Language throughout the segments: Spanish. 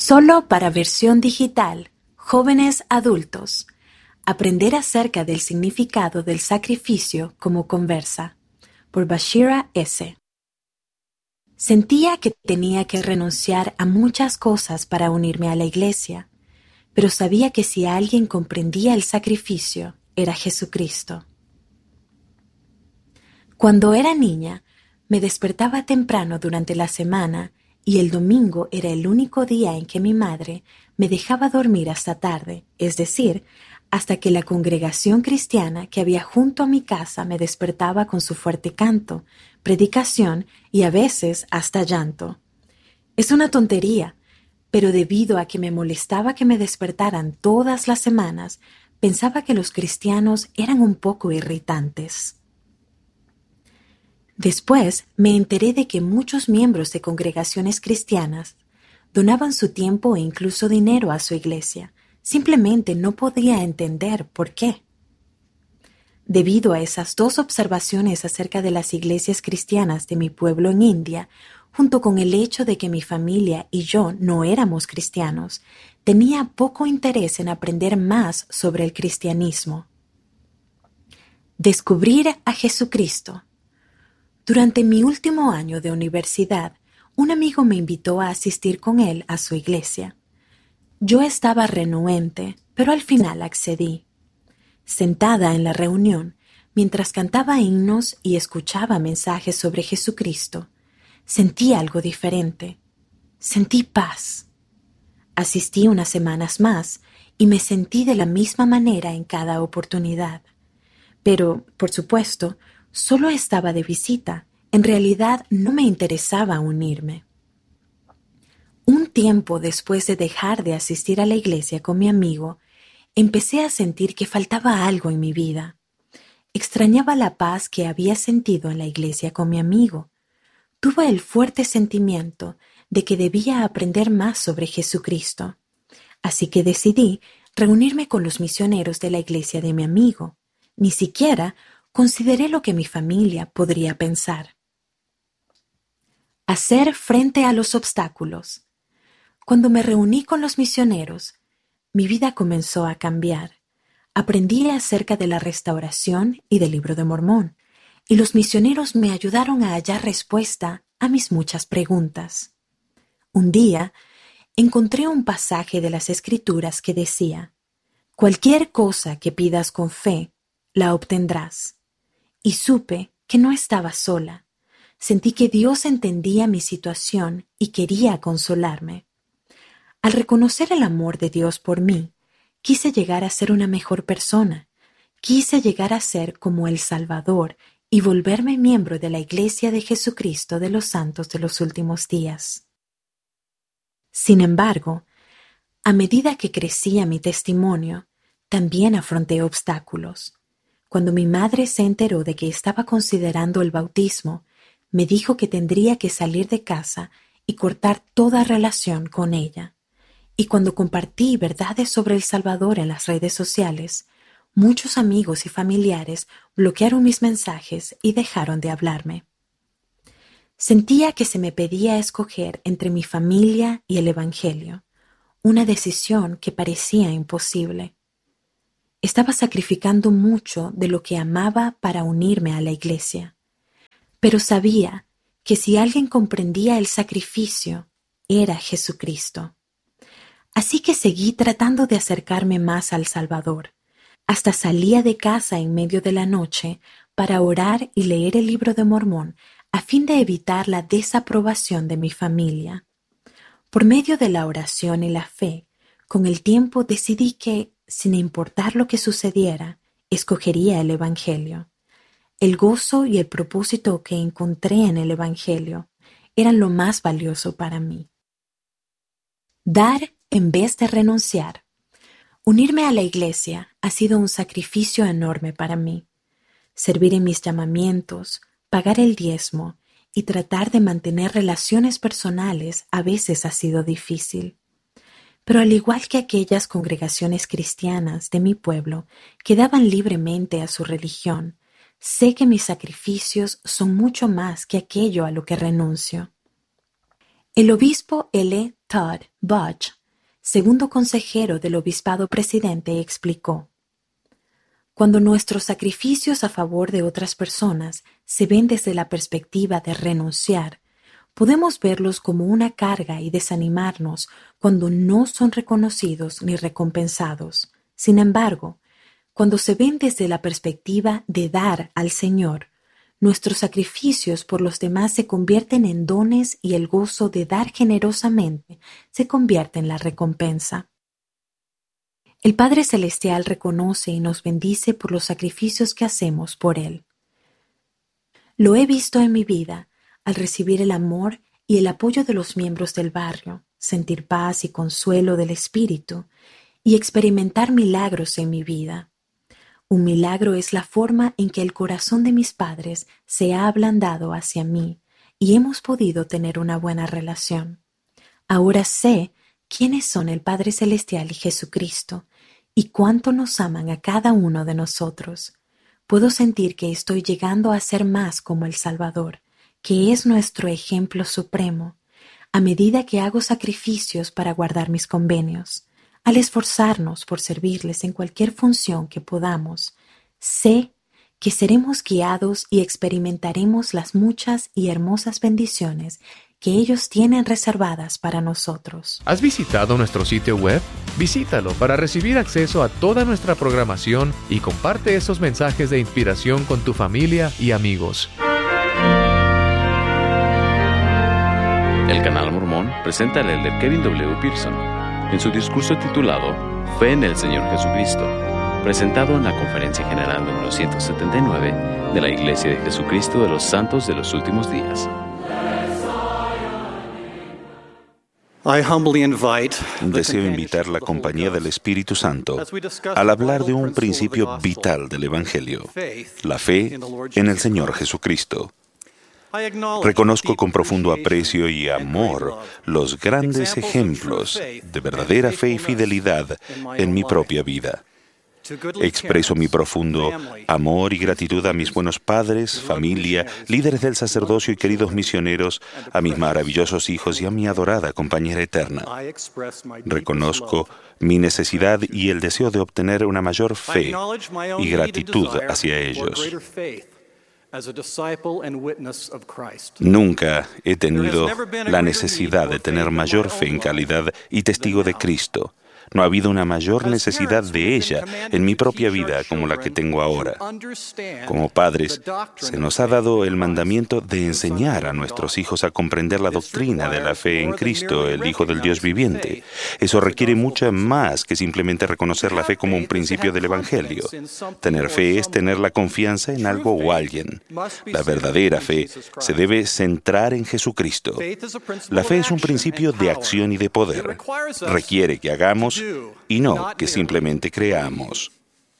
Solo para versión digital, jóvenes adultos. Aprender acerca del significado del sacrificio como conversa. Por Bashira S. Sentía que tenía que renunciar a muchas cosas para unirme a la iglesia, pero sabía que si alguien comprendía el sacrificio, era Jesucristo. Cuando era niña, me despertaba temprano durante la semana y el domingo era el único día en que mi madre me dejaba dormir hasta tarde, es decir, hasta que la congregación cristiana que había junto a mi casa me despertaba con su fuerte canto, predicación y a veces hasta llanto. Es una tontería, pero debido a que me molestaba que me despertaran todas las semanas, pensaba que los cristianos eran un poco irritantes. Después me enteré de que muchos miembros de congregaciones cristianas donaban su tiempo e incluso dinero a su iglesia. Simplemente no podía entender por qué. Debido a esas dos observaciones acerca de las iglesias cristianas de mi pueblo en India, junto con el hecho de que mi familia y yo no éramos cristianos, tenía poco interés en aprender más sobre el cristianismo. Descubrir a Jesucristo. Durante mi último año de universidad, un amigo me invitó a asistir con él a su iglesia. Yo estaba renuente, pero al final accedí. Sentada en la reunión, mientras cantaba himnos y escuchaba mensajes sobre Jesucristo, sentí algo diferente. Sentí paz. Asistí unas semanas más y me sentí de la misma manera en cada oportunidad. Pero, por supuesto, solo estaba de visita. En realidad no me interesaba unirme. Un tiempo después de dejar de asistir a la iglesia con mi amigo, empecé a sentir que faltaba algo en mi vida. Extrañaba la paz que había sentido en la iglesia con mi amigo. Tuve el fuerte sentimiento de que debía aprender más sobre Jesucristo. Así que decidí reunirme con los misioneros de la iglesia de mi amigo. Ni siquiera consideré lo que mi familia podría pensar. Hacer frente a los obstáculos. Cuando me reuní con los misioneros, mi vida comenzó a cambiar. Aprendí acerca de la restauración y del Libro de Mormón, y los misioneros me ayudaron a hallar respuesta a mis muchas preguntas. Un día, encontré un pasaje de las Escrituras que decía: «Cualquier cosa que pidas con fe, la obtendrás». Y supe que no estaba sola. Sentí que Dios entendía mi situación y quería consolarme. Al reconocer el amor de Dios por mí, quise llegar a ser una mejor persona. Quise llegar a ser como el Salvador y volverme miembro de la Iglesia de Jesucristo de los Santos de los Últimos Días. Sin embargo, a medida que crecía mi testimonio, también afronté obstáculos. Cuando mi madre se enteró de que estaba considerando el bautismo, me dijo que tendría que salir de casa y cortar toda relación con ella. Y cuando compartí verdades sobre el Salvador en las redes sociales, muchos amigos y familiares bloquearon mis mensajes y dejaron de hablarme. Sentía que se me pedía escoger entre mi familia y el Evangelio, una decisión que parecía imposible. Estaba sacrificando mucho de lo que amaba para unirme a la iglesia, pero sabía que si alguien comprendía el sacrificio, era Jesucristo. Así que seguí tratando de acercarme más al Salvador. Hasta salía de casa en medio de la noche para orar y leer el Libro de Mormón a fin de evitar la desaprobación de mi familia. Por medio de la oración y la fe, con el tiempo decidí que, sin importar lo que sucediera, escogería el Evangelio. El gozo y el propósito que encontré en el Evangelio eran lo más valioso para mí. Dar en vez de renunciar. Unirme a la iglesia ha sido un sacrificio enorme para mí. Servir en mis llamamientos, pagar el diezmo y tratar de mantener relaciones personales a veces ha sido difícil. Pero al igual que aquellas congregaciones cristianas de mi pueblo que daban libremente a su religión, sé que mis sacrificios son mucho más que aquello a lo que renuncio. El obispo L. Todd Budge segundo consejero del obispado presidente, explicó: cuando nuestros sacrificios a favor de otras personas se ven desde la perspectiva de renunciar, podemos verlos como una carga y desanimarnos cuando no son reconocidos ni recompensados. Sin embargo, cuando se ven desde la perspectiva de dar al Señor, nuestros sacrificios por los demás se convierten en dones y el gozo de dar generosamente se convierte en la recompensa. El Padre Celestial reconoce y nos bendice por los sacrificios que hacemos por Él. Lo he visto en mi vida al recibir el amor y el apoyo de los miembros del barrio, sentir paz y consuelo del Espíritu y experimentar milagros en mi vida. Un milagro es la forma en que el corazón de mis padres se ha ablandado hacia mí y hemos podido tener una buena relación. Ahora sé quiénes son el Padre Celestial y Jesucristo y cuánto nos aman a cada uno de nosotros. Puedo sentir que estoy llegando a ser más como el Salvador, que es nuestro ejemplo supremo, a medida que hago sacrificios para guardar mis convenios. Al esforzarnos por servirles en cualquier función que podamos, sé que seremos guiados y experimentaremos las muchas y hermosas bendiciones que ellos tienen reservadas para nosotros. ¿Has visitado nuestro sitio web? Visítalo para recibir acceso a toda nuestra programación y comparte esos mensajes de inspiración con tu familia y amigos. El Canal Mormón presenta al elder Kevin W. Pearson en su discurso titulado Fe en el Señor Jesucristo, presentado en la Conferencia General número 179 de la Iglesia de Jesucristo de los Santos de los Últimos Días. Deseo invitar la compañía del Espíritu Santo al hablar de un principio vital del Evangelio, la fe en el Señor Jesucristo. Reconozco con profundo aprecio y amor los grandes ejemplos de verdadera fe y fidelidad en mi propia vida. Expreso mi profundo amor y gratitud a mis buenos padres, familia, líderes del sacerdocio y queridos misioneros, a mis maravillosos hijos y a mi adorada compañera eterna. Reconozco mi necesidad y el deseo de obtener una mayor fe y gratitud hacia ellos. Nunca he tenido la necesidad de tener mayor fe en calidad y testigo de Cristo. No ha habido una mayor necesidad de ella en mi propia vida como la que tengo ahora. Como padres, se nos ha dado el mandamiento de enseñar a nuestros hijos a comprender la doctrina de la fe en Cristo, el Hijo del Dios viviente. Eso requiere mucho más que simplemente reconocer la fe como un principio del Evangelio. Tener fe es tener la confianza en algo o alguien. La verdadera fe se debe centrar en Jesucristo. La fe es un principio de acción y de poder. Requiere que hagamos y no que simplemente creamos.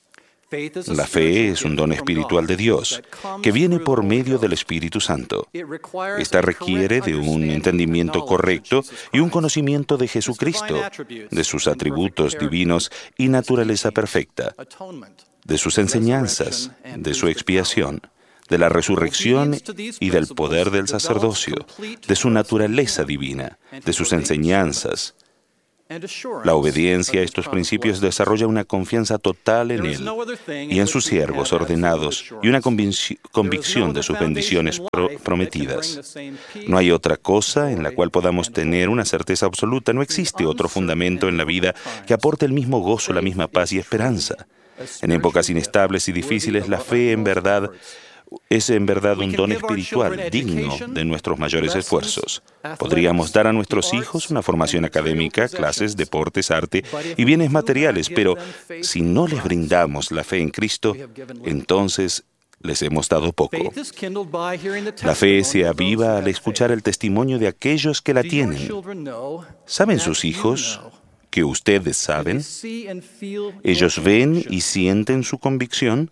La fe es un don espiritual de Dios que viene por medio del Espíritu Santo. Esta requiere de un entendimiento correcto y un conocimiento de Jesucristo, de sus atributos divinos y naturaleza perfecta, de sus enseñanzas, de su expiación, de la resurrección y del poder del sacerdocio, de su naturaleza divina, de sus enseñanzas. La obediencia a estos principios desarrolla una confianza total en Él y en sus siervos ordenados y una convicción de sus bendiciones prometidas. No hay otra cosa en la cual podamos tener una certeza absoluta. No existe otro fundamento en la vida que aporte el mismo gozo, la misma paz y esperanza. En épocas inestables y difíciles, la fe es en verdad un don espiritual digno de nuestros mayores esfuerzos. Podríamos dar a nuestros hijos una formación académica, clases, deportes, arte y bienes materiales, pero si no les brindamos la fe en Cristo, entonces les hemos dado poco. La fe se aviva al escuchar el testimonio de aquellos que la tienen. ¿Saben sus hijos que ustedes saben? Ellos ven y sienten su convicción.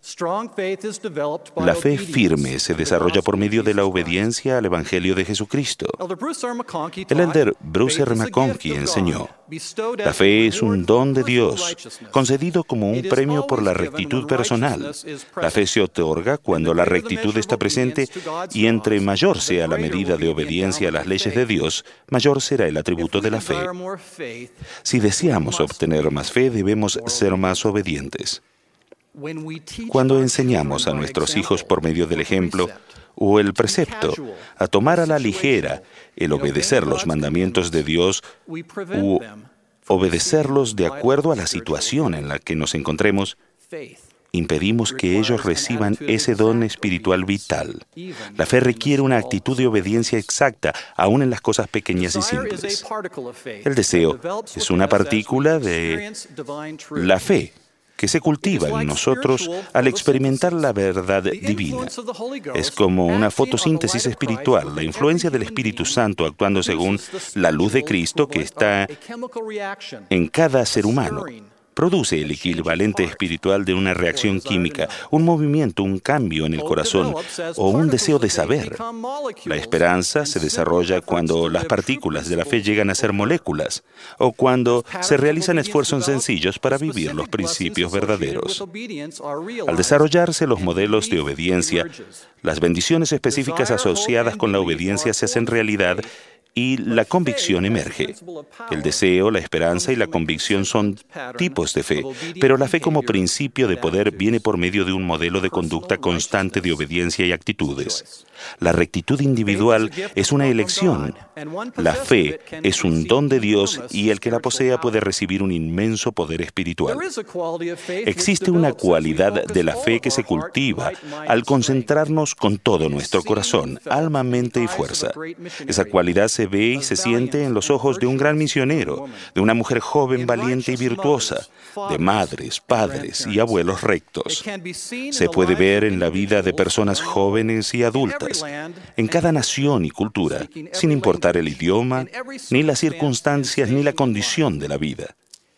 La fe firme se desarrolla por medio de la obediencia al Evangelio de Jesucristo. El elder Bruce R. McConkie enseñó: La fe es un don de Dios, concedido como un premio por la rectitud personal. La fe se otorga cuando la rectitud está presente y entre mayor sea la medida de obediencia a las leyes de Dios, mayor será el atributo de la fe. Si deseamos obtener más fe, debemos ser más obedientes. Cuando enseñamos a nuestros hijos por medio del ejemplo o el precepto a tomar a la ligera el obedecer los mandamientos de Dios u obedecerlos de acuerdo a la situación en la que nos encontremos, impedimos que ellos reciban ese don espiritual vital. La fe requiere una actitud de obediencia exacta, aún en las cosas pequeñas y simples. El deseo es una partícula de la fe que se cultiva en nosotros al experimentar la verdad divina. Es como una fotosíntesis espiritual, la influencia del Espíritu Santo actuando según la luz de Cristo que está en cada ser humano. Produce el equivalente espiritual de una reacción química, un movimiento, un cambio en el corazón o un deseo de saber. La esperanza se desarrolla cuando las partículas de la fe llegan a ser moléculas o cuando se realizan esfuerzos sencillos para vivir los principios verdaderos. Al desarrollarse los modelos de obediencia, las bendiciones específicas asociadas con la obediencia se hacen realidad y la convicción emerge. El deseo, la esperanza y la convicción son tipos de fe, pero la fe como principio de poder viene por medio de un modelo de conducta constante de obediencia y actitudes. La rectitud individual es una elección. La fe es un don de Dios y el que la posea puede recibir un inmenso poder espiritual. Existe una cualidad de la fe que se cultiva al concentrarnos con todo nuestro corazón, alma, mente y fuerza. Esa cualidad se ve y se siente en los ojos de un gran misionero, de una mujer joven, valiente y virtuosa, de madres, padres y abuelos rectos. Se puede ver en la vida de personas jóvenes y adultas, en cada nación y cultura, sin importar el idioma, ni las circunstancias, ni la condición de la vida.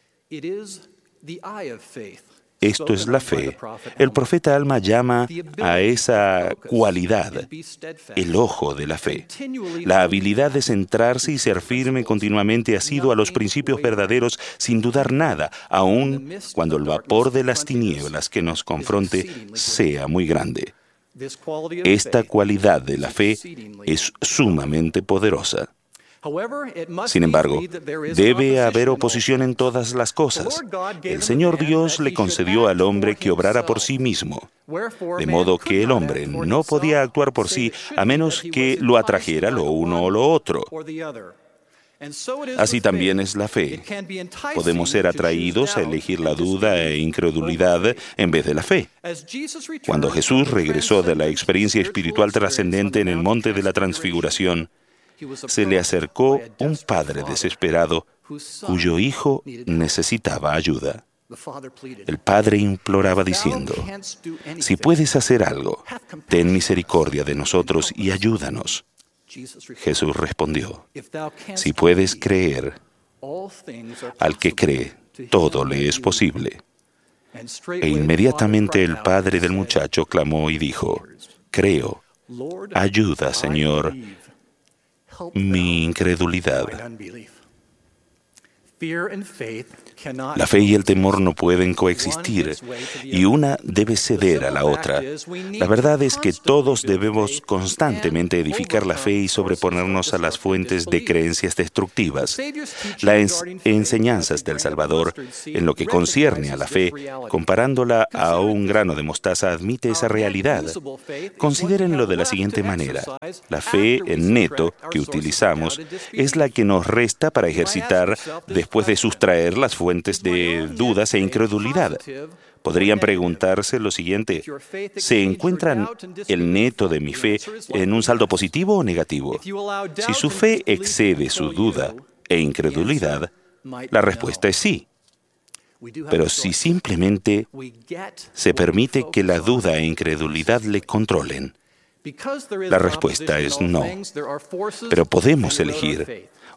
Esto es la fe. El profeta Alma llama a esa cualidad el ojo de la fe. La habilidad de centrarse y ser firme continuamente asiduo a los principios verdaderos sin dudar nada, aun cuando el vapor de las tinieblas que nos confronte sea muy grande. Esta cualidad de la fe es sumamente poderosa. Sin embargo, debe haber oposición en todas las cosas. El Señor Dios le concedió al hombre que obrara por sí mismo, de modo que el hombre no podía actuar por sí a menos que lo atrajera lo uno o lo otro. Así también es la fe. Podemos ser atraídos a elegir la duda e incredulidad en vez de la fe. Cuando Jesús regresó de la experiencia espiritual trascendente en el monte de la Transfiguración, se le acercó un padre desesperado cuyo hijo necesitaba ayuda. El padre imploraba diciendo: «Si puedes hacer algo, ten misericordia de nosotros y ayúdanos». Jesús respondió: «Si puedes creer, al que cree, todo le es posible». E inmediatamente el padre del muchacho clamó y dijo: «Creo, ayuda, Señor, mi incredulidad». La fe y el temor no pueden coexistir, y una debe ceder a la otra. La verdad es que todos debemos constantemente edificar la fe y sobreponernos a las fuentes de creencias destructivas. Las enseñanzas del Salvador, en lo que concierne a la fe, comparándola a un grano de mostaza, admite esa realidad. Considérenlo de la siguiente manera. La fe en neto que utilizamos es la que nos resta para ejercitar después de sustraer las fuentes de dudas e incredulidad. Podrían preguntarse lo siguiente: ¿se encuentra el neto de mi fe en un saldo positivo o negativo? Si su fe excede su duda e incredulidad, la respuesta es sí. Pero si simplemente se permite que la duda e incredulidad le controlen, la respuesta es no. Pero podemos elegir.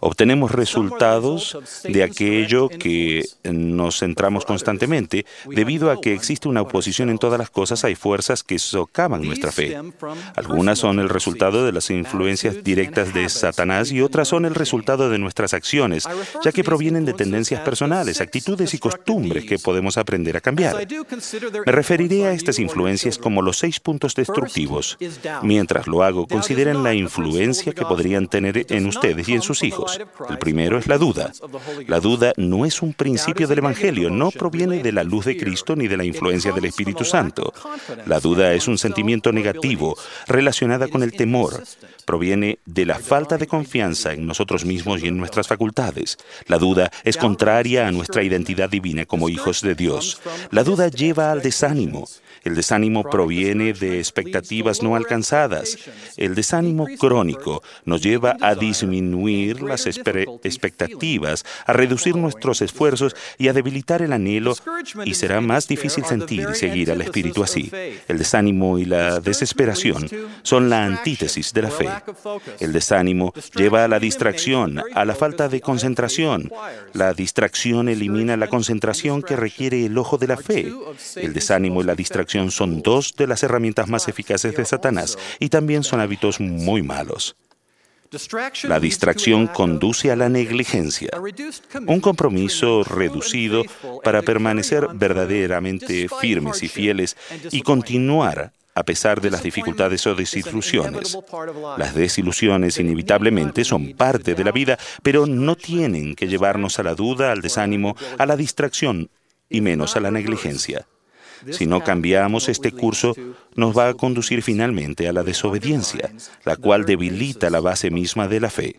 Obtenemos resultados de aquello que nos centramos constantemente. Debido a que existe una oposición en todas las cosas, hay fuerzas que socavan nuestra fe. Algunas son el resultado de las influencias directas de Satanás y otras son el resultado de nuestras acciones, ya que provienen de tendencias personales, actitudes y costumbres que podemos aprender a cambiar. Me referiré a estas influencias como los 6 puntos destructivos. Mientras lo hago, consideren la influencia que podrían tener en ustedes y en sus hijos. El primero es la duda. La duda no es un principio del Evangelio, no proviene de la luz de Cristo ni de la influencia del Espíritu Santo. La duda es un sentimiento negativo relacionada con el temor. Proviene de la falta de confianza en nosotros mismos y en nuestras facultades. La duda es contraria a nuestra identidad divina como hijos de Dios. La duda lleva al desánimo. El desánimo proviene de expectativas no alcanzadas. El desánimo crónico nos lleva a disminuir las expectativas, a reducir nuestros esfuerzos y a debilitar el anhelo, y será más difícil sentir y seguir al Espíritu así. El desánimo y la desesperación son la antítesis de la fe. El desánimo lleva a la distracción, a la falta de concentración. La distracción elimina la concentración que requiere el ojo de la fe. El desánimo y la distracción son 2 de las herramientas más eficaces de Satanás y también son hábitos muy malos. La distracción conduce a la negligencia, un compromiso reducido para permanecer verdaderamente firmes y fieles y continuar a pesar de las dificultades o desilusiones. Las desilusiones inevitablemente son parte de la vida, pero no tienen que llevarnos a la duda, al desánimo, a la distracción y menos a la negligencia. Si no cambiamos este curso, nos va a conducir finalmente a la desobediencia, la cual debilita la base misma de la fe.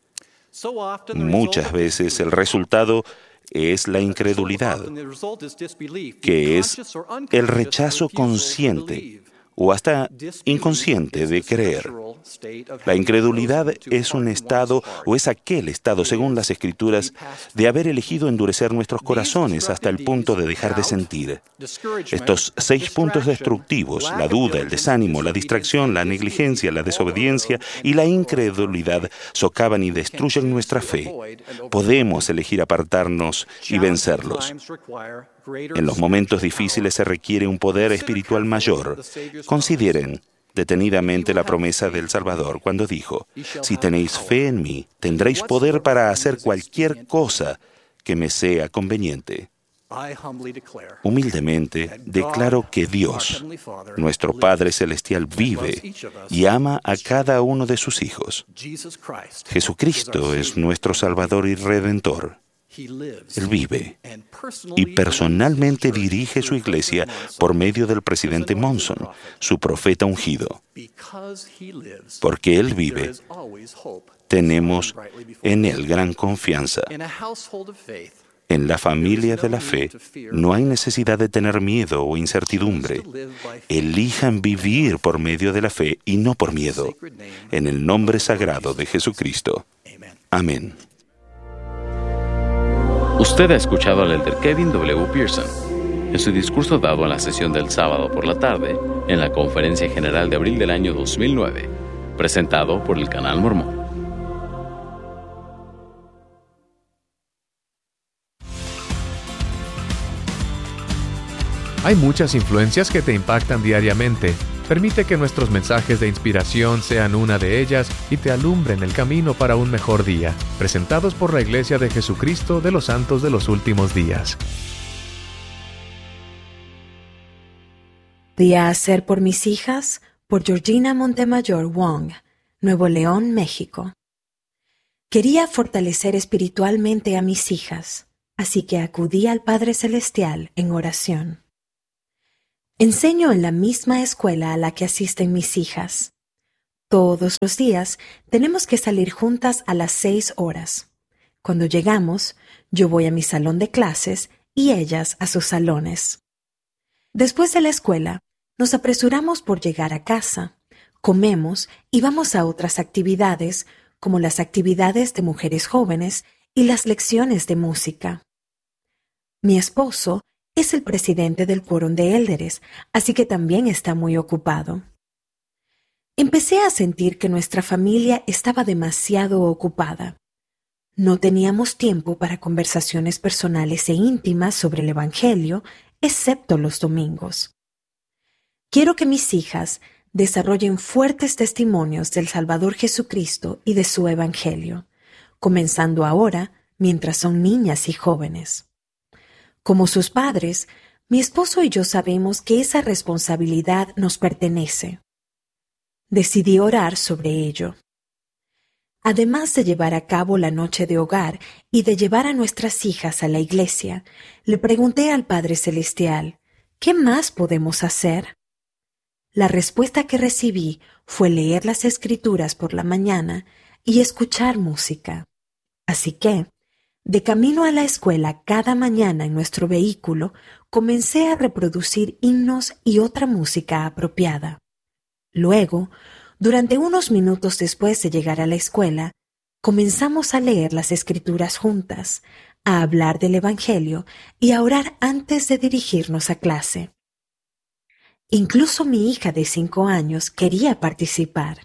Muchas veces el resultado es la incredulidad, que es el rechazo consciente o hasta inconsciente de creer. La incredulidad es un estado, o es aquel estado, según las Escrituras, de haber elegido endurecer nuestros corazones hasta el punto de dejar de sentir. Estos 6 puntos destructivos, la duda, el desánimo, la distracción, la negligencia, la desobediencia y la incredulidad, socavan y destruyen nuestra fe. Podemos elegir apartarnos y vencerlos. En los momentos difíciles se requiere un poder espiritual mayor. Consideren detenidamente la promesa del Salvador cuando dijo: «Si tenéis fe en mí, tendréis poder para hacer cualquier cosa que me sea conveniente». Humildemente declaro que Dios, nuestro Padre Celestial, vive y ama a cada uno de sus hijos. Jesucristo es nuestro Salvador y Redentor. Él vive y personalmente dirige su iglesia por medio del presidente Monson, su profeta ungido. Porque Él vive, tenemos en Él gran confianza. En la familia de la fe no hay necesidad de tener miedo o incertidumbre. Elijan vivir por medio de la fe y no por miedo. En el nombre sagrado de Jesucristo. Amén. Usted ha escuchado al elder Kevin W. Pearson en su discurso dado en la sesión del sábado por la tarde en la Conferencia General de abril del año 2009, presentado por el Canal Mormón. Hay muchas influencias que te impactan diariamente. Permite que nuestros mensajes de inspiración sean una de ellas y te alumbren el camino para un mejor día. Presentados por la Iglesia de Jesucristo de los Santos de los Últimos Días. Día a hacer por mis hijas, por Georgina Montemayor Wong, Nuevo León, México. Quería fortalecer espiritualmente a mis hijas, así que acudí al Padre Celestial en oración. Enseño en la misma escuela a la que asisten mis hijas. Todos los días tenemos que salir juntas a las 6 horas. Cuando llegamos, yo voy a mi salón de clases y ellas a sus salones. Después de la escuela, nos apresuramos por llegar a casa, comemos y vamos a otras actividades, como las actividades de mujeres jóvenes y las lecciones de música. Mi esposo es el presidente del quórum de élderes, así que también está muy ocupado. Empecé a sentir que nuestra familia estaba demasiado ocupada. No teníamos tiempo para conversaciones personales e íntimas sobre el Evangelio, excepto los domingos. Quiero que mis hijas desarrollen fuertes testimonios del Salvador Jesucristo y de su Evangelio, comenzando ahora mientras son niñas y jóvenes. Como sus padres, mi esposo y yo sabemos que esa responsabilidad nos pertenece. Decidí orar sobre ello. Además de llevar a cabo la noche de hogar y de llevar a nuestras hijas a la iglesia, le pregunté al Padre Celestial, ¿qué más podemos hacer? La respuesta que recibí fue leer las Escrituras por la mañana y escuchar música. Así que, de camino a la escuela cada mañana en nuestro vehículo, comencé a reproducir himnos y otra música apropiada. Luego, durante unos minutos después de llegar a la escuela, comenzamos a leer las Escrituras juntas, a hablar del Evangelio y a orar antes de dirigirnos a clase. Incluso mi hija de 5 años quería participar.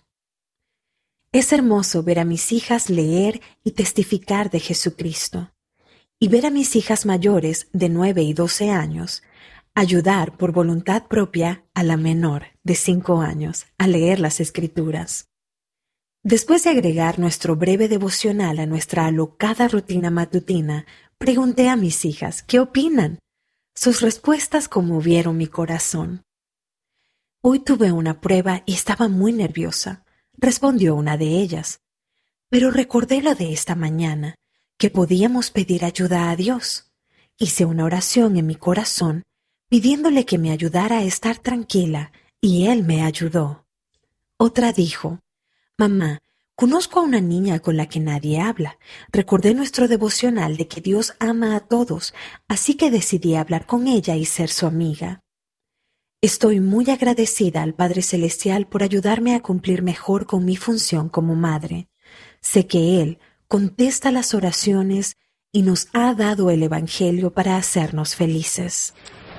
Es hermoso ver a mis hijas leer y testificar de Jesucristo, y ver a mis hijas mayores de 9 y 12 años ayudar por voluntad propia a la menor de 5 años a leer las Escrituras. Después de agregar nuestro breve devocional a nuestra alocada rutina matutina, pregunté a mis hijas ¿qué opinan? Sus respuestas conmovieron mi corazón. Hoy tuve una prueba y estaba muy nerviosa, respondió una de ellas. Pero recordé lo de esta mañana, que podíamos pedir ayuda a Dios. Hice una oración en mi corazón, pidiéndole que me ayudara a estar tranquila, y Él me ayudó. Otra dijo, «Mamá, conozco a una niña con la que nadie habla. Recordé nuestro devocional de que Dios ama a todos, así que decidí hablar con ella y ser su amiga». Estoy muy agradecida al Padre Celestial por ayudarme a cumplir mejor con mi función como madre. Sé que Él contesta las oraciones y nos ha dado el Evangelio para hacernos felices.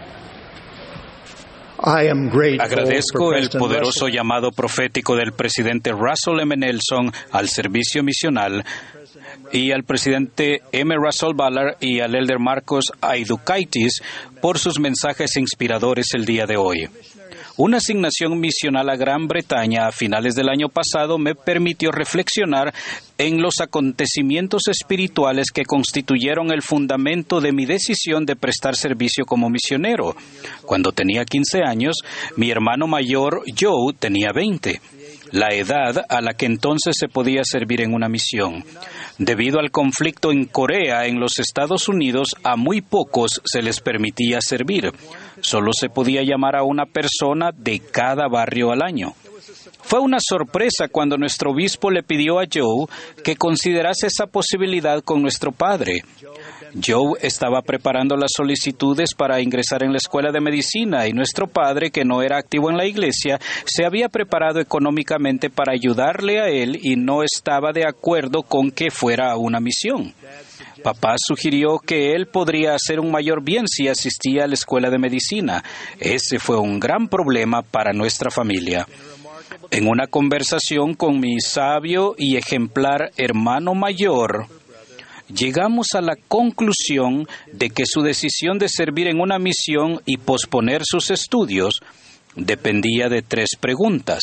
Agradezco el poderoso llamado profético del presidente Russell M. Nelson al servicio misional y al presidente M. Russell Ballard y al elder Marcos Aidukaitis por sus mensajes inspiradores el día de hoy. Una asignación misional a Gran Bretaña a finales del año pasado me permitió reflexionar en los acontecimientos espirituales que constituyeron el fundamento de mi decisión de prestar servicio como misionero. Cuando tenía 15 años, mi hermano mayor, Joe, tenía 20. La edad a la que entonces se podía servir en una misión. Debido al conflicto en Corea, en los Estados Unidos, a muy pocos se les permitía servir. Solo se podía llamar a una persona de cada barrio al año. Fue una sorpresa cuando nuestro obispo le pidió a Joe que considerase esa posibilidad con nuestro padre. Joe estaba preparando las solicitudes para ingresar en la escuela de medicina y nuestro padre, que no era activo en la iglesia, se había preparado económicamente para ayudarle a él y no estaba de acuerdo con que fuera a una misión. Papá sugirió que él podría hacer un mayor bien si asistía a la escuela de medicina. Ese fue un gran problema para nuestra familia. En una conversación con mi sabio y ejemplar hermano mayor, llegamos a la conclusión de que su decisión de servir en una misión y posponer sus estudios dependía de 3 preguntas.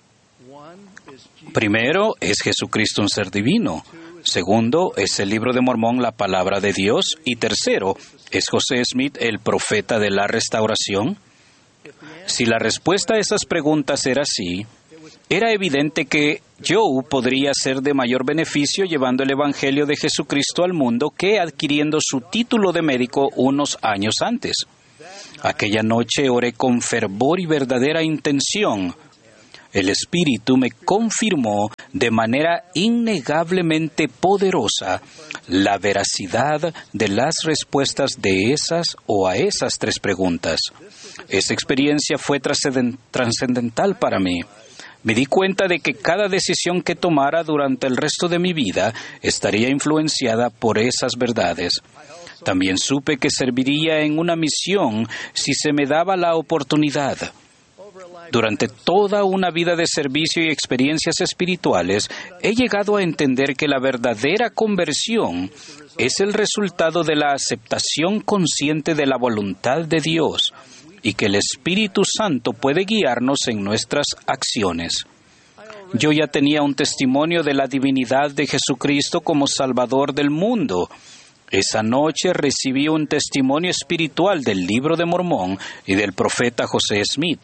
Primero, ¿es Jesucristo un ser divino? Segundo, ¿es el libro de Mormón la palabra de Dios? Y tercero, ¿es José Smith el profeta de la restauración? Si la respuesta a esas preguntas era sí, era evidente que Joe podría ser de mayor beneficio llevando el Evangelio de Jesucristo al mundo que adquiriendo su título de médico unos años antes. Aquella noche oré con fervor y verdadera intención. El Espíritu me confirmó de manera innegablemente poderosa la veracidad de las respuestas de esas o a esas 3 preguntas. Esa experiencia fue trascendental para mí. Me di cuenta de que cada decisión que tomara durante el resto de mi vida estaría influenciada por esas verdades. También supe que serviría en una misión si se me daba la oportunidad. Durante toda una vida de servicio y experiencias espirituales, he llegado a entender que la verdadera conversión es el resultado de la aceptación consciente de la voluntad de Dios y que el Espíritu Santo puede guiarnos en nuestras acciones. Yo ya tenía un testimonio de la divinidad de Jesucristo como Salvador del mundo. Esa noche recibí un testimonio espiritual del Libro de Mormón y del profeta José Smith.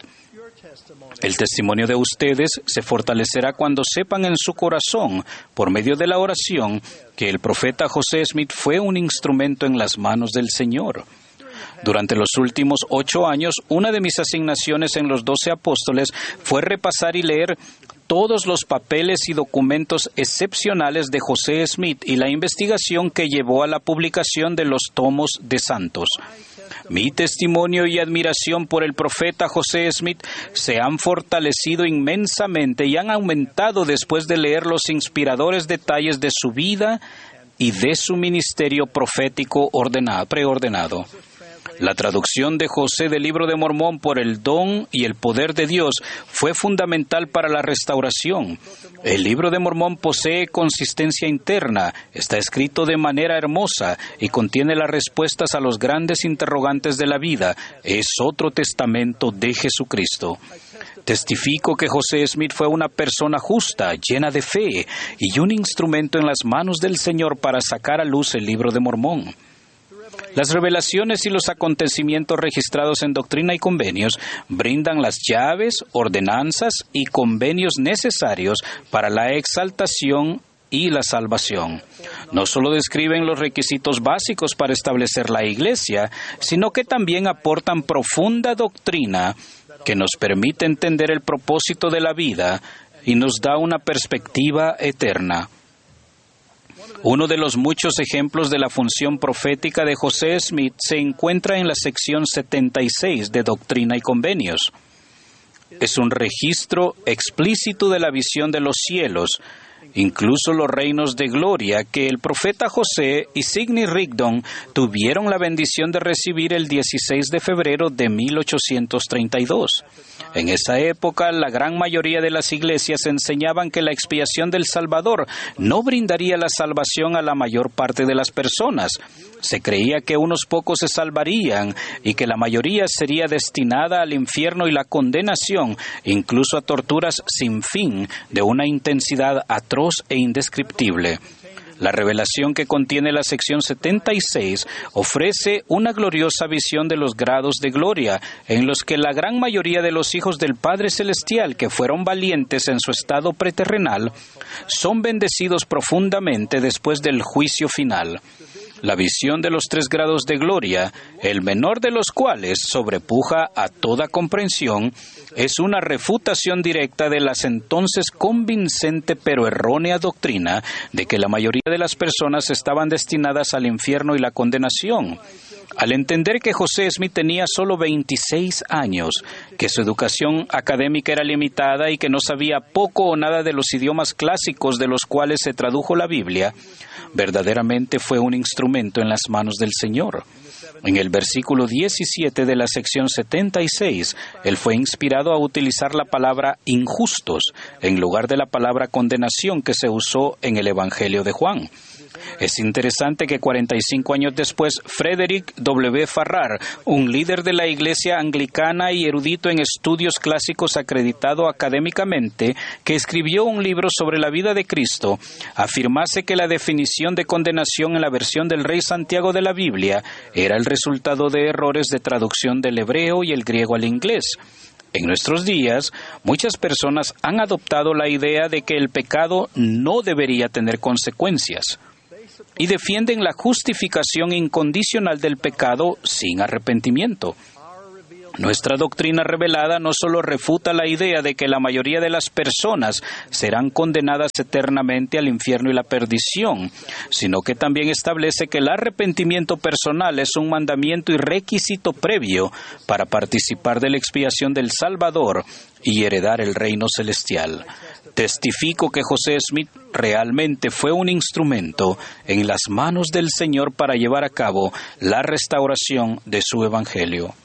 El testimonio de ustedes se fortalecerá cuando sepan en su corazón, por medio de la oración, que el profeta José Smith fue un instrumento en las manos del Señor. Durante los últimos 8 años, una de mis asignaciones en los 12 apóstoles fue repasar y leer todos los papeles y documentos excepcionales de José Smith y la investigación que llevó a la publicación de los tomos de santos. Mi testimonio y admiración por el profeta José Smith se han fortalecido inmensamente y han aumentado después de leer los inspiradores detalles de su vida y de su ministerio profético preordenado. La traducción de José del Libro de Mormón por el don y el poder de Dios fue fundamental para la restauración. El Libro de Mormón posee consistencia interna, está escrito de manera hermosa y contiene las respuestas a los grandes interrogantes de la vida. Es otro testamento de Jesucristo. Testifico que José Smith fue una persona justa, llena de fe y un instrumento en las manos del Señor para sacar a luz el Libro de Mormón. Las revelaciones y los acontecimientos registrados en Doctrina y Convenios brindan las llaves, ordenanzas y convenios necesarios para la exaltación y la salvación. No solo describen los requisitos básicos para establecer la Iglesia, sino que también aportan profunda doctrina que nos permite entender el propósito de la vida y nos da una perspectiva eterna. Uno de los muchos ejemplos de la función profética de José Smith se encuentra en la sección 76 de Doctrina y Convenios. Es un registro explícito de la visión de los cielos, incluso los reinos de gloria, que el profeta José y Sidney Rigdon tuvieron la bendición de recibir el 16 de febrero de 1832. En esa época, la gran mayoría de las iglesias enseñaban que la expiación del Salvador no brindaría la salvación a la mayor parte de las personas. Se creía que unos pocos se salvarían y que la mayoría sería destinada al infierno y la condenación, incluso a torturas sin fin, de una intensidad atroz e indescriptible. La revelación que contiene la sección 76 ofrece una gloriosa visión de los grados de gloria, en los que la gran mayoría de los hijos del Padre Celestial que fueron valientes en su estado preterrenal son bendecidos profundamente después del juicio final. La visión de los 3 grados de gloria, el menor de los cuales sobrepuja a toda comprensión, es una refutación directa de las entonces convincente pero errónea doctrina de que la mayoría de las personas estaban destinadas al infierno y la condenación. Al entender que José Smith tenía solo 26 años, que su educación académica era limitada y que no sabía poco o nada de los idiomas clásicos de los cuales se tradujo la Biblia, verdaderamente fue un instrumento en las manos del Señor. En el versículo 17 de la sección 76, él fue inspirado a utilizar la palabra injustos en lugar de la palabra condenación que se usó en el Evangelio de Juan. Es interesante que 45 años después, Frederick W. Farrar, un líder de la Iglesia anglicana y erudito en estudios clásicos acreditado académicamente, que escribió un libro sobre la vida de Cristo, afirmase que la definición de condenación en la versión del Rey Santiago de la Biblia era el resultado de errores de traducción del hebreo y el griego al inglés. En nuestros días, muchas personas han adoptado la idea de que el pecado no debería tener consecuencias y defienden la justificación incondicional del pecado sin arrepentimiento. Nuestra doctrina revelada no solo refuta la idea de que la mayoría de las personas serán condenadas eternamente al infierno y la perdición, sino que también establece que el arrepentimiento personal es un mandamiento y requisito previo para participar de la expiación del Salvador y heredar el reino celestial. Testifico que José Smith realmente fue un instrumento en las manos del Señor para llevar a cabo la restauración de su Evangelio.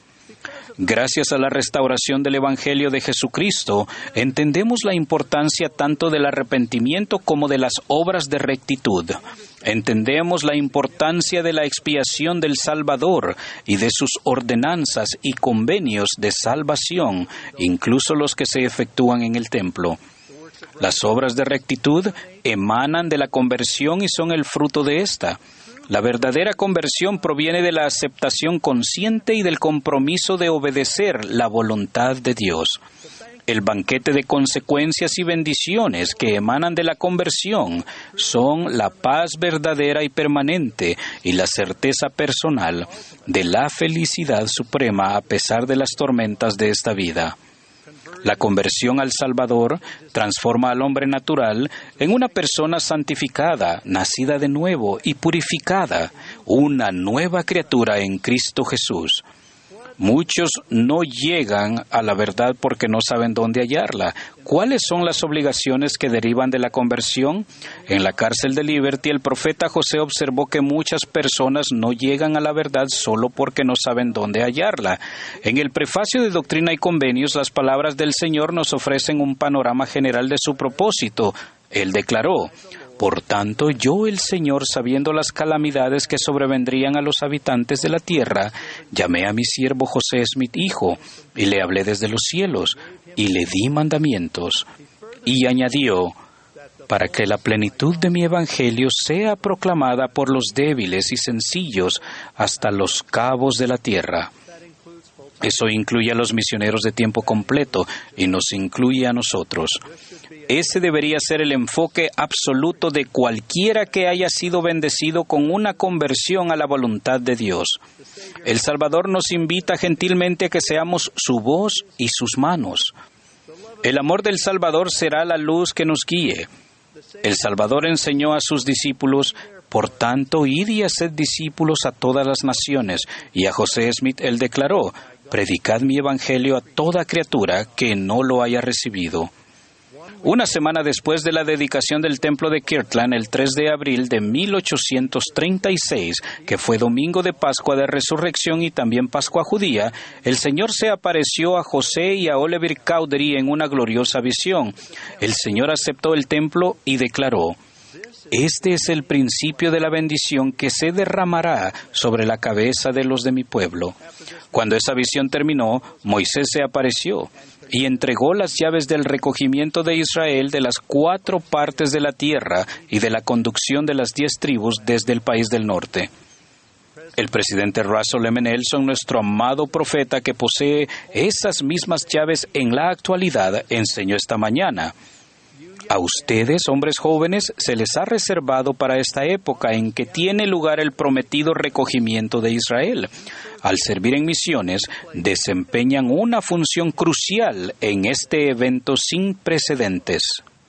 Gracias a la restauración del Evangelio de Jesucristo, entendemos la importancia tanto del arrepentimiento como de las obras de rectitud. Entendemos la importancia de la expiación del Salvador y de sus ordenanzas y convenios de salvación, incluso los que se efectúan en el templo. Las obras de rectitud emanan de la conversión y son el fruto de esta. La verdadera conversión proviene de la aceptación consciente y del compromiso de obedecer la voluntad de Dios. El banquete de consecuencias y bendiciones que emanan de la conversión son la paz verdadera y permanente y la certeza personal de la felicidad suprema a pesar de las tormentas de esta vida. La conversión al Salvador transforma al hombre natural en una persona santificada, nacida de nuevo y purificada, una nueva criatura en Cristo Jesús. Muchos no llegan a la verdad porque no saben dónde hallarla. ¿Cuáles son las obligaciones que derivan de la conversión? En la cárcel de Liberty, el profeta José observó que muchas personas no llegan a la verdad solo porque no saben dónde hallarla. En el prefacio de Doctrina y Convenios, las palabras del Señor nos ofrecen un panorama general de su propósito. Él declaró: Por tanto, yo, el Señor, sabiendo las calamidades que sobrevendrían a los habitantes de la tierra, llamé a mi siervo José Smith, hijo, y le hablé desde los cielos, y le di mandamientos. Y añadió: para que la plenitud de mi evangelio sea proclamada por los débiles y sencillos hasta los cabos de la tierra. Eso incluye a los misioneros de tiempo completo y nos incluye a nosotros. Ese debería ser el enfoque absoluto de cualquiera que haya sido bendecido con una conversión a la voluntad de Dios. El Salvador nos invita gentilmente a que seamos su voz y sus manos. El amor del Salvador será la luz que nos guíe. El Salvador enseñó a sus discípulos: por tanto, id y haced discípulos a todas las naciones. Y a José Smith él declaró: predicad mi evangelio a toda criatura que no lo haya recibido. Una semana después de la dedicación del templo de Kirtland, el 3 de abril de 1836, que fue domingo de Pascua de Resurrección y también Pascua judía, el Señor se apareció a José y a Oliver Cowdery en una gloriosa visión. El Señor aceptó el templo y declaró: este es el principio de la bendición que se derramará sobre la cabeza de los de mi pueblo. Cuando esa visión terminó, Moisés se apareció y entregó las llaves del recogimiento de Israel de las 4 partes de la tierra y de la conducción de las 10 tribus desde el país del norte. El presidente Russell M. Nelson, nuestro amado profeta que posee esas mismas llaves en la actualidad, enseñó esta mañana: a ustedes, hombres jóvenes, se les ha reservado para esta época en que tiene lugar el prometido recogimiento de Israel. Al servir en misiones, desempeñan una función crucial en este evento sin precedentes.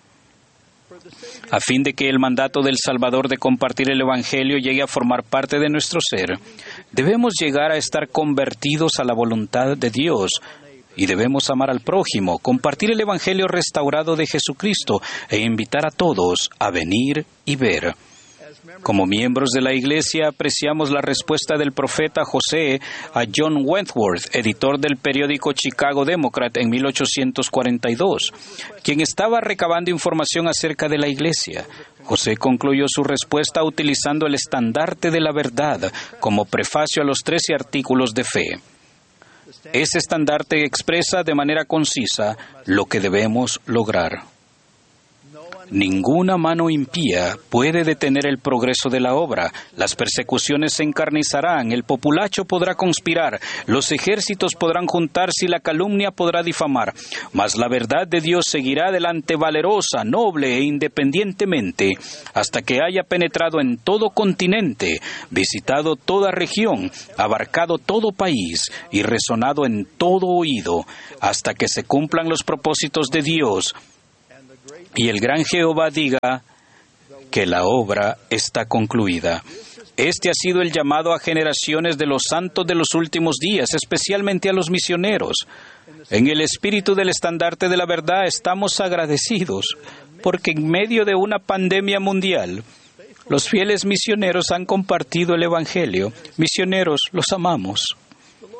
A fin de que el mandato del Salvador de compartir el Evangelio llegue a formar parte de nuestro ser, debemos llegar a estar convertidos a la voluntad de Dios. Y debemos amar al prójimo, compartir el Evangelio restaurado de Jesucristo e invitar a todos a venir y ver. Como miembros de la Iglesia, apreciamos la respuesta del profeta José a John Wentworth, editor del periódico Chicago Democrat en 1842, quien estaba recabando información acerca de la Iglesia. José concluyó su respuesta utilizando el estandarte de la verdad como prefacio a los 13 artículos de fe. Ese estandarte expresa de manera concisa lo que debemos lograr. Ninguna mano impía puede detener el progreso de la obra. Las persecuciones se encarnizarán, el populacho podrá conspirar, los ejércitos podrán juntarse y la calumnia podrá difamar. Mas la verdad de Dios seguirá adelante valerosa, noble e independientemente, hasta que haya penetrado en todo continente, visitado toda región, abarcado todo país y resonado en todo oído, hasta que se cumplan los propósitos de Dios y el gran Jehová diga que la obra está concluida. Este ha sido el llamado a generaciones de los santos de los últimos días, especialmente a los misioneros. En el espíritu del estandarte de la verdad estamos agradecidos, porque en medio de una pandemia mundial, los fieles misioneros han compartido el Evangelio. Misioneros, los amamos.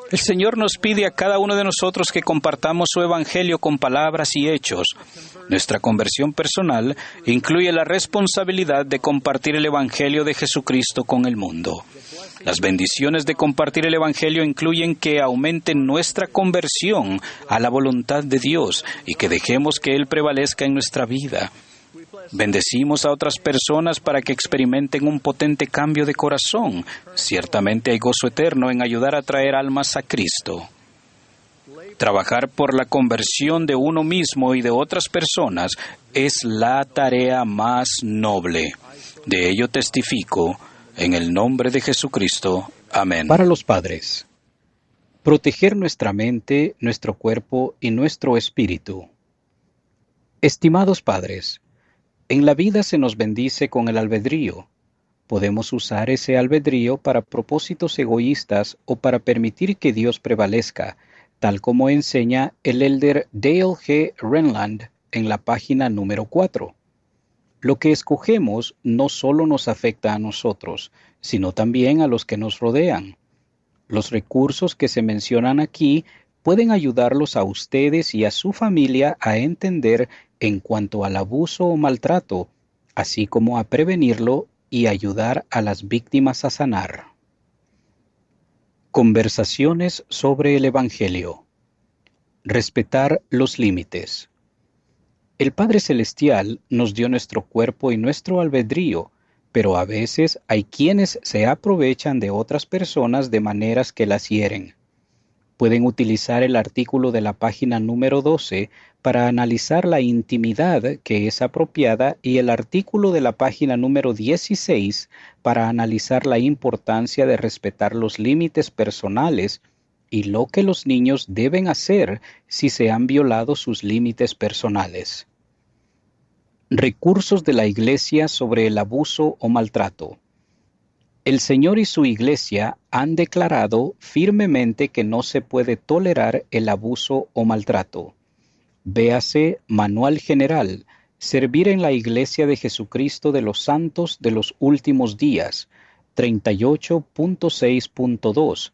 El Señor nos pide a cada uno de nosotros que compartamos su Evangelio con palabras y hechos. Nuestra conversión personal incluye la responsabilidad de compartir el Evangelio de Jesucristo con el mundo. Las bendiciones de compartir el Evangelio incluyen que aumente nuestra conversión a la voluntad de Dios y que dejemos que Él prevalezca en nuestra vida. Bendecimos a otras personas para que experimenten un potente cambio de corazón. Ciertamente hay gozo eterno en ayudar a traer almas a Cristo. Trabajar por la conversión de uno mismo y de otras personas es la tarea más noble. De ello testifico en el nombre de Jesucristo. Amén. Para los padres, proteger nuestra mente, nuestro cuerpo y nuestro espíritu. Estimados padres, en la vida se nos bendice con el albedrío. Podemos usar ese albedrío para propósitos egoístas o para permitir que Dios prevalezca, tal como enseña el elder Dale G. Renland en la página número 4. Lo que escogemos no solo nos afecta a nosotros, sino también a los que nos rodean. Los recursos que se mencionan aquí pueden ayudarlos a ustedes y a su familia a entender en cuanto al abuso o maltrato, así como a prevenirlo y ayudar a las víctimas a sanar. Conversaciones sobre el Evangelio. Respetar los límites. El Padre Celestial nos dio nuestro cuerpo y nuestro albedrío, pero a veces hay quienes se aprovechan de otras personas de maneras que las hieren. Pueden utilizar el artículo de la página número 12 para analizar la intimidad que es apropiada y el artículo de la página número 16 para analizar la importancia de respetar los límites personales y lo que los niños deben hacer si se han violado sus límites personales. Recursos de la Iglesia sobre el abuso o maltrato. El Señor y su Iglesia han declarado firmemente que no se puede tolerar el abuso o maltrato. Véase Manual General, Servir en la Iglesia de Jesucristo de los Santos de los Últimos Días, 38.6.2,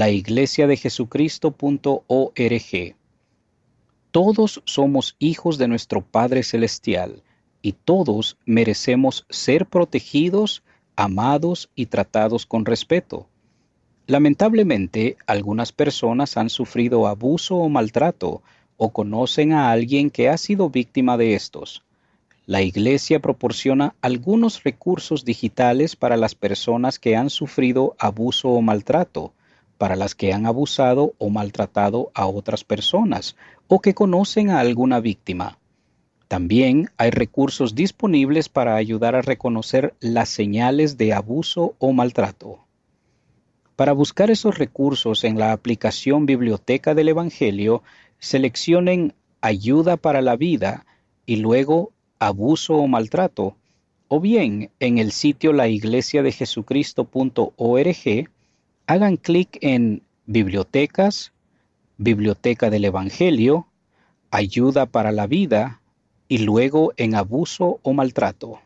laiglesiadejesucristo.org. Todos somos hijos de nuestro Padre Celestial, y todos merecemos ser protegidos, amados y tratados con respeto. Lamentablemente, algunas personas han sufrido abuso o maltrato o conocen a alguien que ha sido víctima de estos. La Iglesia proporciona algunos recursos digitales para las personas que han sufrido abuso o maltrato, para las que han abusado o maltratado a otras personas o que conocen a alguna víctima. También hay recursos disponibles para ayudar a reconocer las señales de abuso o maltrato. Para buscar esos recursos en la aplicación Biblioteca del Evangelio, seleccionen Ayuda para la Vida y luego Abuso o Maltrato, o bien en el sitio laiglesiadejesucristo.org, hagan clic en Bibliotecas, Biblioteca del Evangelio, Ayuda para la Vida, y luego en abuso o maltrato.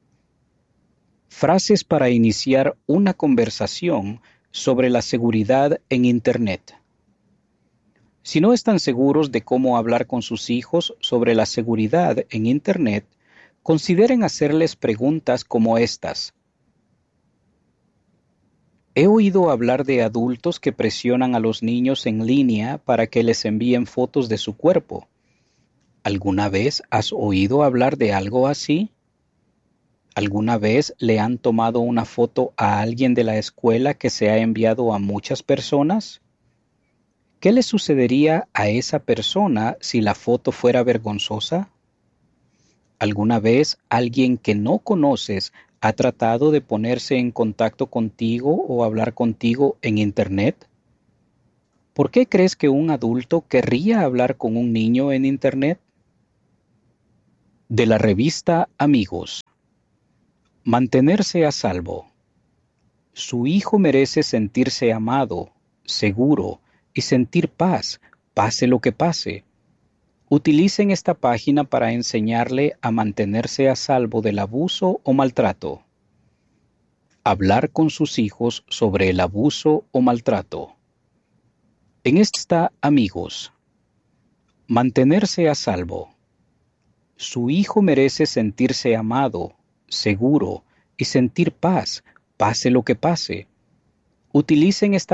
Frases para iniciar una conversación sobre la seguridad en Internet. Si no están seguros de cómo hablar con sus hijos sobre la seguridad en Internet, consideren hacerles preguntas como estas. He oído hablar de adultos que presionan a los niños en línea para que les envíen fotos de su cuerpo. ¿Alguna vez has oído hablar de algo así? ¿Alguna vez le han tomado una foto a alguien de la escuela que se ha enviado a muchas personas? ¿Qué le sucedería a esa persona si la foto fuera vergonzosa? ¿Alguna vez alguien que no conoces ha tratado de ponerse en contacto contigo o hablar contigo en Internet? ¿Por qué crees que un adulto querría hablar con un niño en Internet? De la revista Amigos. Mantenerse a salvo. Su hijo merece sentirse amado, seguro y sentir paz, pase lo que pase. Utilicen esta página para enseñarle a mantenerse a salvo del abuso o maltrato. Hablar con sus hijos sobre el abuso o maltrato. En esta, amigos, mantenerse a salvo. Su hijo merece sentirse amado, seguro y sentir paz, pase lo que pase. Utilicen esta